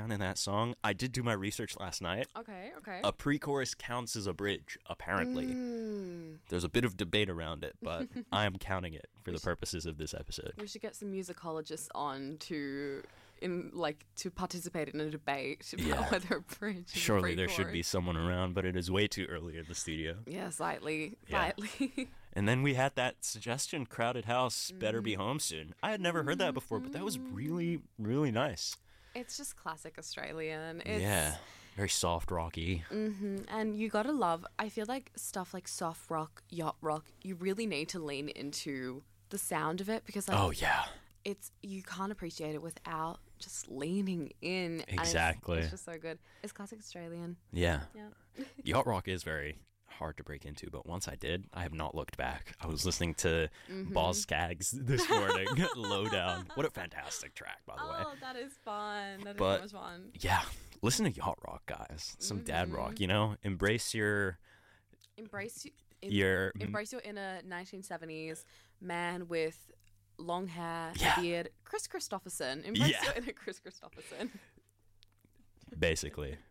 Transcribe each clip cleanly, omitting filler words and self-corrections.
breakdown in that song. I did do my research last night. Okay. A pre-chorus counts as a bridge, apparently. There's a bit of debate around it, but I am counting it for the purposes of this episode. We should get some musicologists on to participate in a debate about whether a bridge is Surely a there should pre-chorus. be someone around, but it is way too early in the studio. Yeah, slightly. And then we had that suggestion, Crowded House, Better Be Home Soon. I had never heard that before, but that was really, really nice. It's just classic Australian. Very soft, rocky. And you gotta love, I feel like stuff like soft rock, yacht rock, you really need to lean into the sound of it because you can't appreciate it without just leaning in. Exactly. It's just so good. It's classic Australian. Yeah. Yacht rock is very hard to break into, but once I did, I have not looked back. I was listening to Boz Scaggs this morning, Low Down. What a fantastic track, by the way. Oh, that is fun. That is But so much fun. yeah, listen to yacht rock, guys. Some dad rock, you know? Embrace your Embrace your your inner 1970s man with long hair, Yeah. beard, Chris Christopherson. Embrace Yeah. your inner Chris Christopherson. basically.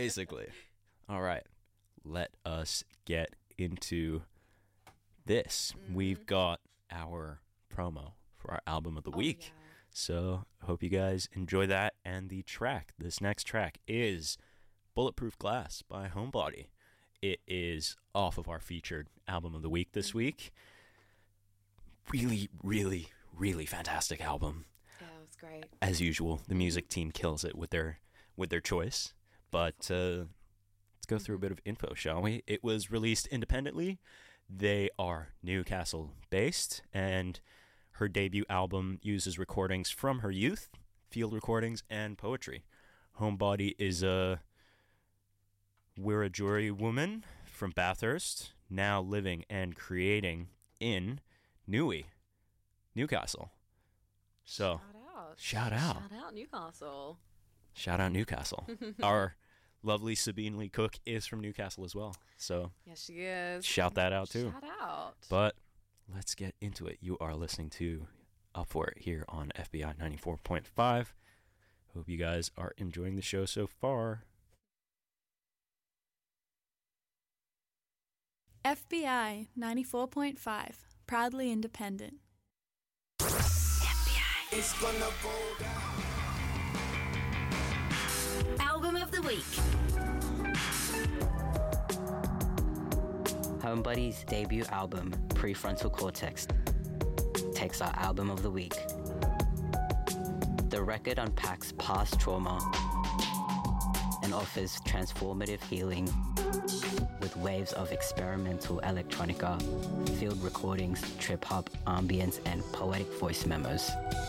All right. Let us get into this. We've got our promo for our album of the week. Yeah. So I hope you guys enjoy that. And this next track is Bulletproof Glass by Homebody. It is off of our featured album of the week this week. Really, really, really fantastic album. Yeah, it was great. As usual, the music team kills it with their choice. But let's go through a bit of info, shall we? It was released independently. They are Newcastle-based, and her debut album uses recordings from her youth, field recordings, and poetry. Homebody is a Wiradjuri woman from Bathurst, now living and creating in Newcastle. So, shout out. Shout out, Newcastle. Shout out Newcastle. Our lovely Sabine Lee Cook is from Newcastle as well. So, Yes, she is. shout that out too. Shout out. But let's get into it. You are listening to Up For It here on FBI 94.5. Hope you guys are enjoying the show so far. FBI 94.5, proudly independent. It's gonna go down. Album of the week. Homebody's debut album, Prefrontal Cortex, takes our album of the week. The record unpacks past trauma and offers transformative healing with waves of experimental electronica, field recordings, trip-hop, ambience, and poetic voice memos.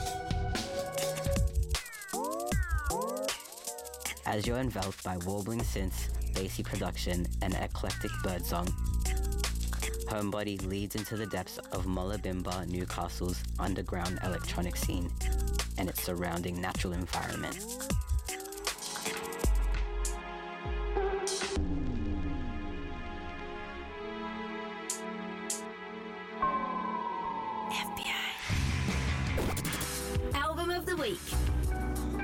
As you're enveloped by warbling synths, bassy production, and eclectic birdsong, Homebody leads into the depths of Mollabimba, Newcastle's underground electronic scene and its surrounding natural environment. FBI. Album of the week.